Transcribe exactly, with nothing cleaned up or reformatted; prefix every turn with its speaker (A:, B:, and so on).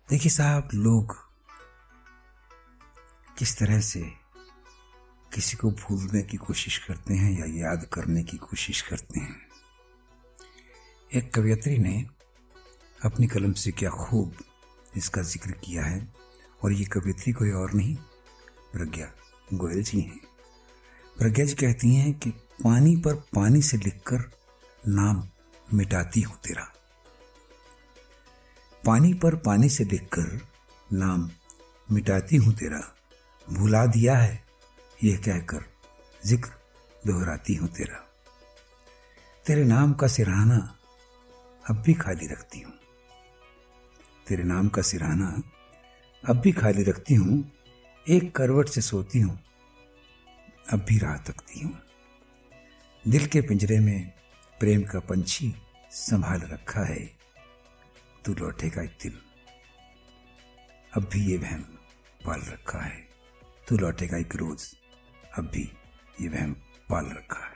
A: देखिए साहब, लोग किस तरह से किसी को भूलने की कोशिश करते हैं या याद करने की कोशिश करते हैं। एक कवयित्री ने अपनी कलम से क्या खूब इसका जिक्र किया है, और ये कवयित्री कोई और नहीं, प्रज्ञा गोयल जी हैं। प्रज्ञा जी कहती हैं कि पानी पर पानी से लिखकर नाम मिटाती हूं तेरा। पानी पर पानी से लिखकर नाम मिटाती हूं तेरा, भुला दिया है यह कहकर जिक्र दोहराती हूं तेरा। तेरे नाम का सिरहाना अब भी खाली रखती हूं, तेरे नाम का सिरहाना अब भी खाली रखती हूं। एक करवट से सोती हूं, अब भी राह तकती हूं। दिल के पिंजरे में प्रेम का पंछी संभाल रखा है, तू लौटेगा एक दिन, अब भी ये वहम पाल रखा है। तू लौटेगा एक रोज, अब भी ये वहम पाल रखा है।